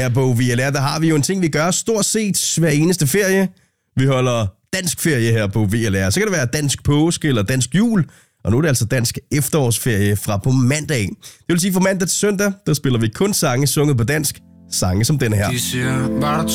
Her på VLR, der har vi jo en ting, vi gør stort set hver eneste ferie. Vi holder dansk ferie her på VLR. Så kan det være dansk påske eller dansk jul. Og nu er det altså dansk efterårsferie fra på mandag. Det vil sige, fra mandag til søndag, der spiller vi kun sange sunget på dansk. Sange som den her. De siger, var der